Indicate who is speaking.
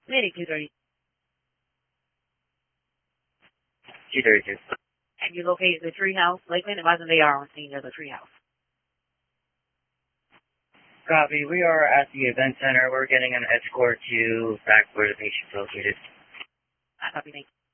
Speaker 1: Medic 230.
Speaker 2: 232.
Speaker 1: And you located the treehouse, Lakeland, advising they are on scene of the treehouse.
Speaker 2: Copy. We are at the event center. We're getting an escort to back where the patient's located.
Speaker 1: I copy, thank you.